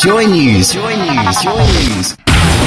Joy News. Joy News. Joy News.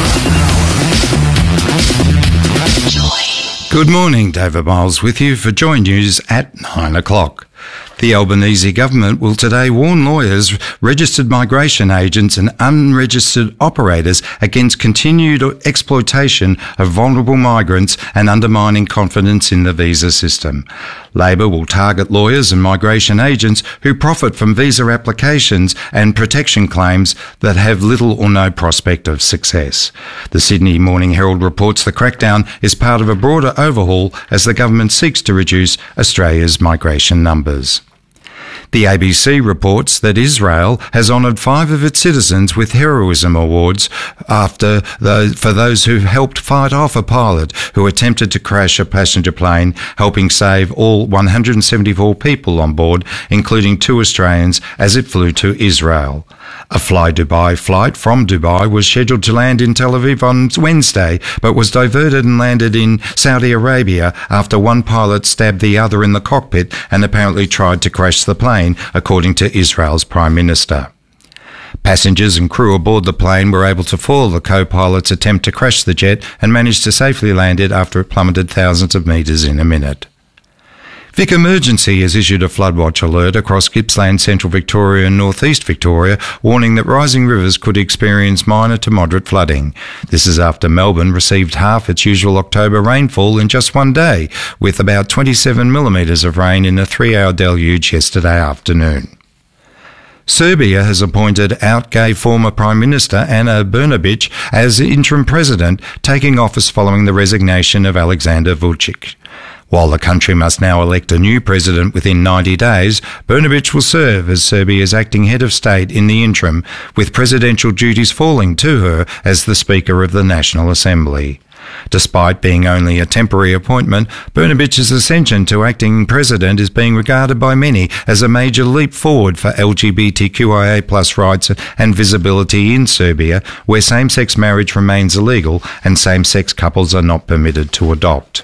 Joy. Good morning, David Miles with you for Joy News at 9 o'clock. The Albanese government will today warn lawyers, registered migration agents and unregistered operators against continued exploitation of vulnerable migrants and undermining confidence in the visa system. Labor will target lawyers and migration agents who profit from visa applications and protection claims that have little or no prospect of success. The Sydney Morning Herald reports the crackdown is part of a broader overhaul as the government seeks to reduce Australia's migration numbers. The ABC reports that Israel has honoured 5 of its citizens with heroism awards for those who helped fight off a pilot who attempted to crash a passenger plane, helping save all 174 people on board, including 2 Australians, as it flew to Israel. A Fly Dubai flight from Dubai was scheduled to land in Tel Aviv on Wednesday, but was diverted and landed in Saudi Arabia after one pilot stabbed the other in the cockpit and apparently tried to crash the plane, according to Israel's Prime Minister. Passengers and crew aboard the plane were able to foil the co-pilot's attempt to crash the jet and managed to safely land it after it plummeted thousands of metres in a minute. Vic Emergency has issued a flood watch alert across Gippsland, Central Victoria and North East Victoria, warning that rising rivers could experience minor to moderate flooding. This is after Melbourne received half its usual October rainfall in just one day, with about 27 millimetres of rain in a 3-hour deluge yesterday afternoon. Serbia has appointed out-gay former Prime Minister Ana Brnabić as interim president, taking office following the resignation of Alexander Vučić. While the country must now elect a new president within 90 days, Brnabić will serve as Serbia's acting head of state in the interim, with presidential duties falling to her as the Speaker of the National Assembly. Despite being only a temporary appointment, Brnabic's ascension to acting president is being regarded by many as a major leap forward for LGBTQIA+ rights and visibility in Serbia, where same-sex marriage remains illegal and same-sex couples are not permitted to adopt.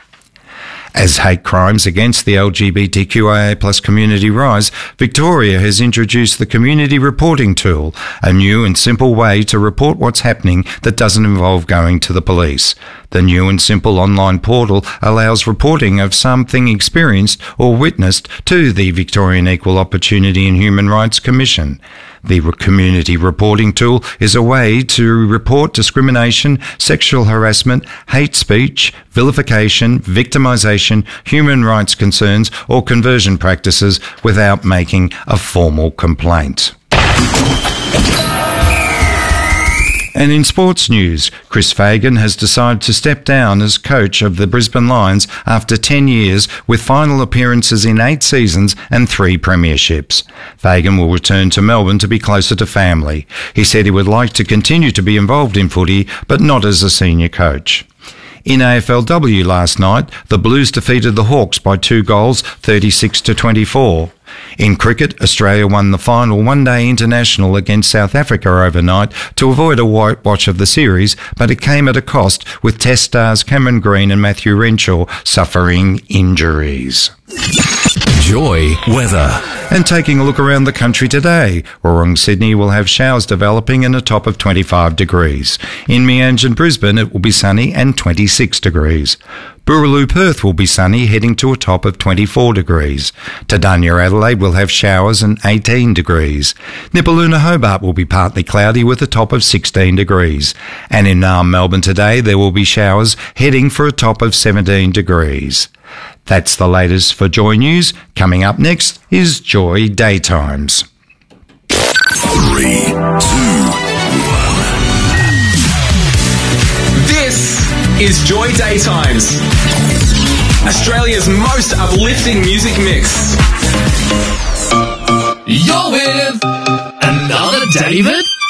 As hate crimes against the LGBTQIA+ community rise, Victoria has introduced the Community Reporting Tool, a new and simple way to report what's happening that doesn't involve going to the police. The new and simple online portal allows reporting of something experienced or witnessed to the Victorian Equal Opportunity and Human Rights Commission. The Community Reporting Tool is a way to report discrimination, sexual harassment, hate speech, vilification, victimisation, human rights concerns or conversion practices without making a formal complaint. And in sports news, Chris Fagan has decided to step down as coach of the Brisbane Lions after 10 years, with final appearances in 8 seasons and 3 premierships. Fagan will return to Melbourne to be closer to family. He said he would like to continue to be involved in footy, but not as a senior coach. In AFLW last night, the Blues defeated the Hawks by 2 goals, 36-24. In cricket, Australia won the final one-day international against South Africa overnight to avoid a whitewash of the series, but it came at a cost, with Test stars Cameron Green and Matthew Renshaw suffering injuries. Joy weather. And taking a look around the country today, Woorong, Sydney will have showers developing and a top of 25 degrees. In Mianj and Brisbane it will be sunny and 26 degrees. Boorloo, Perth will be sunny, heading to a top of 24 degrees. Tadanya, Adelaide will have showers and 18 degrees. Nipaluna, Hobart will be partly cloudy with a top of 16 degrees. And in Melbourne today there will be showers, heading for a top of 17 degrees. That's the latest for Joy News. Coming up next is Joy Daytimes. 3, 2, 1. This is Joy Daytimes, Australia's most uplifting music mix. You're with another David